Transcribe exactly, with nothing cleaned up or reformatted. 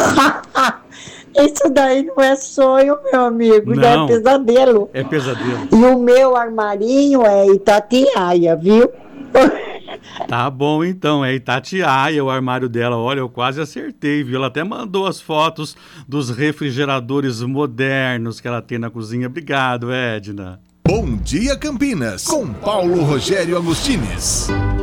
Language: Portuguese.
Isso daí não é sonho, meu amigo, já é Não, pesadelo. é pesadelo. E o meu armarinho é Itatiaia, viu? Tá bom então, é Itatiaia o armário dela. Olha, eu quase acertei, viu? Ela até mandou as fotos dos refrigeradores modernos que ela tem na cozinha. Obrigado, Edna. Bom dia, Campinas, com Paulo Rogério Agostines.